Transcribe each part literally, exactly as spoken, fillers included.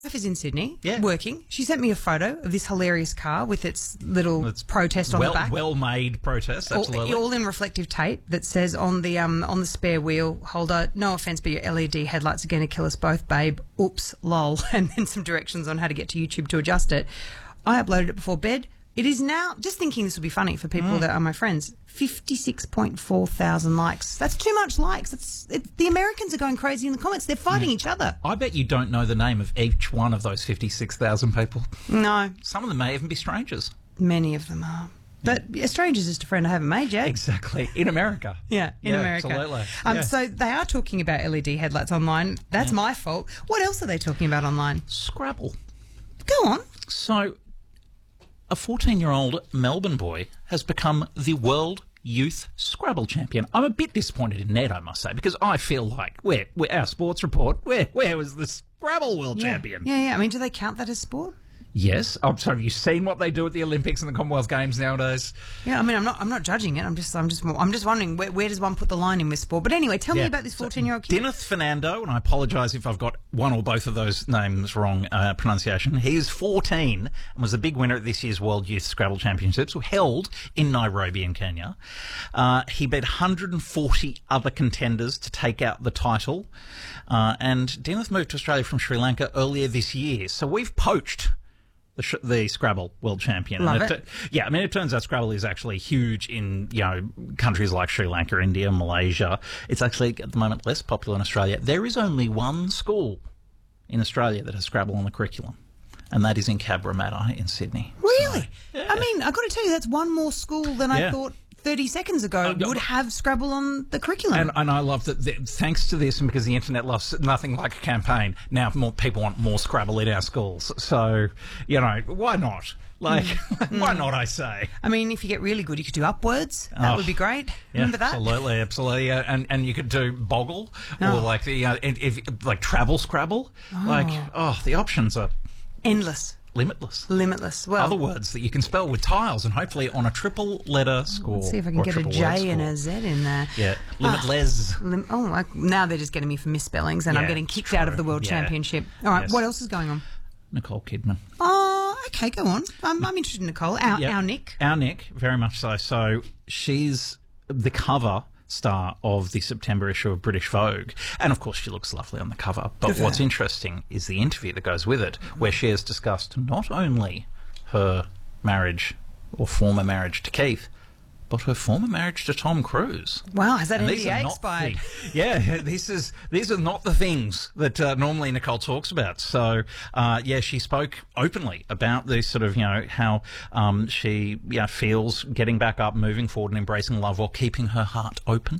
wife is in Sydney, Yeah. working. She sent me a photo of this hilarious car with its little It's protest on well, the back. well-made protest, absolutely. All, all in reflective tape that says on the um on the spare wheel holder, no offence, but your L E D headlights are going to kill us both, babe. Oops, lol. And then some directions on how to get to YouTube to adjust it. I uploaded it before bed. It is now, just thinking this will be funny for people Mm. that are my friends, fifty-six point four thousand likes. That's too much likes. It's, it, the Americans are going crazy in the comments. They're fighting each other. I bet you don't know the name of each one of those fifty-six thousand people. No, Some of them may even be strangers. many of them are. But a stranger's just a friend I haven't made yet. Exactly. In America. Yeah, in Yeah, America. absolutely. Um, Yeah. So they are talking about L E D headlights online. That's my fault. What else are they talking about online? Scrabble. Go on. So, a fourteen-year-old Melbourne boy has become the world youth Scrabble champion. I'm a bit disappointed in Ned, I must say, because I feel like where, where our sports report, where where was the Scrabble world champion? Yeah, yeah. I mean, do they count that as sport? Yes. I'm sorry. Have you seen what they do at the Olympics and the Commonwealth Games nowadays? Yeah, I mean, I'm not, I'm not judging it. I'm just, I'm just, I'm just wondering where, where does one put the line in with sport? But anyway, tell me Yeah. about this So, fourteen-year-old kid. Dineth Fernando, and I apologise if I've got one or both of those names wrong uh, pronunciation. He is fourteen and was the big winner at this year's World Youth Scrabble Championships, held in Nairobi in Kenya. Uh, he beat one hundred forty other contenders to take out the title. Uh, and Dineth moved to Australia from Sri Lanka earlier this year. So we've poached the, sh- the Scrabble world champion. Love And it. Yeah, I mean, it turns out Scrabble is actually huge in, you know, countries like Sri Lanka, India, Malaysia. It's actually, at the moment, less popular in Australia. There is only one school in Australia that has Scrabble on the curriculum, and that is in Cabramatta in Sydney. Really? So, yeah. I mean, I've got to tell you, that's one more school than I Yeah. thought thirty seconds ago Uh, would have Scrabble on the curriculum. And, and I love that, that thanks to this, and because the internet loves nothing like a campaign, now more people want more Scrabble in our schools. So, you know, why not? Like, why not, I say? I mean, if you get really good, you could do upwards. That Oh. would be great. Yeah, Remember that? Absolutely, absolutely. Yeah, and and you could do Boggle Oh. or like the uh, if, like Travel Scrabble. Like, oh, the options are Endless. limitless. Limitless. Well, Other words that you can spell with tiles and hopefully on a triple letter score. let's see if I can or get a triple J word and score. a Z in there. Yeah, limitless. Lim- oh, I, now they're just getting me for misspellings and I'm Yeah, getting kicked true. out of the World Yeah. Championship. All right, Yes. what else is going on? Nicole Kidman. Oh, okay, go on. I'm, I'm interested in Nicole. Our, Yep. our Nick. Our Nick, very much so. So she's the cover star of the September issue of British Vogue. And of course she looks lovely on the cover. But Good for what's her. interesting is the interview that goes with it, where she has discussed not only her marriage or former marriage to Keith, but her former marriage to Tom Cruise. Wow, has that And N these D A are not expired? the- yeah, this is these are not the things that uh, normally Nicole talks about. So, uh, yeah, she spoke openly about this sort of, you know, how um, she you know, feels getting back up, moving forward, and embracing love while keeping her heart open.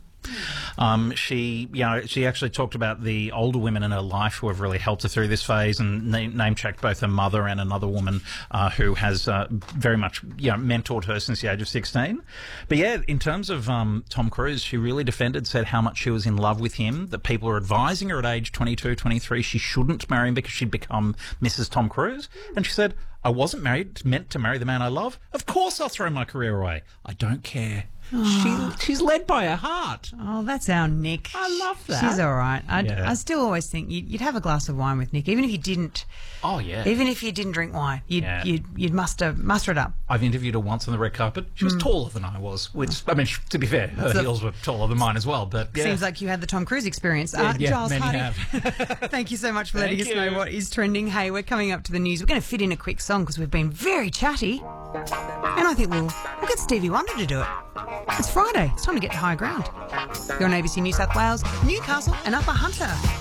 Um, she, you know, she actually talked about the older women in her life who have really helped her through this phase, and name, name checked both her mother and another woman uh, who has uh, very much, you know, mentored her since the age of sixteen. But yeah, in terms of um, Tom Cruise, she really defended, said how much she was in love with him, that people were advising her at age twenty-two, twenty-three she shouldn't marry him because she'd become Missus Tom Cruise. And she said, I wasn't married, meant to marry the man I love. Of course I'll throw my career away. I don't care. She, she's led by her heart. Oh, that's our Nick. I love that. She's all right. I, Yeah. I still always think you'd, you'd have a glass of wine with Nick, even if you didn't. Oh, yeah. Even if you didn't drink wine, you'd Yeah. you'd, you'd muster muster it up. I've interviewed her once on the red carpet. She was taller than I was, which, I mean, sh- to be fair, her So- heels were taller than mine as well, but yeah. Seems like you had the Tom Cruise experience. Uh, yeah, Giles many Hardy, have. thank you so much for letting Thank us know you. what is trending. Hey, we're coming up to the news. We're going to fit in a quick song because we've been very chatty, and I think we'll we'll get Stevie Wonder to do it. It's Friday. It's time to get to high ground. You're on A B C New South Wales, Newcastle, and Upper Hunter.